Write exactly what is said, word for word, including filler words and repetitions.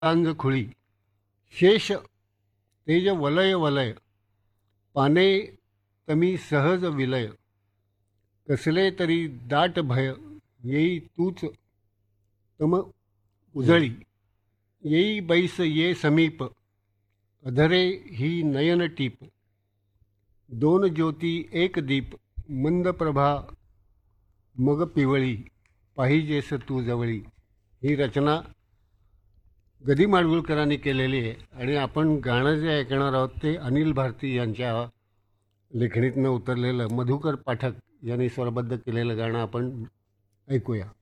लांज खुळी शेष तेज वलय वलय पाने तमी सहज विलय कसले तरी दाट भय येई तूच तम उजळी येई बैस ये समीप अधरे ही नयन टीप दोन ज्योती एक दीप मंद प्रभा मग पिवळी पाहिजेस तू जवळी. ही रचना गदी माडगुळकरांनी केलेली आहे आणि आपण गाणं जे ऐकणार आहोत ते अनिल भारती यांच्या लेखणीतनं उतरलेलं मधुकर पाठक यांनी स्वरबद्ध केलेलं गाणं आपण ऐकूया.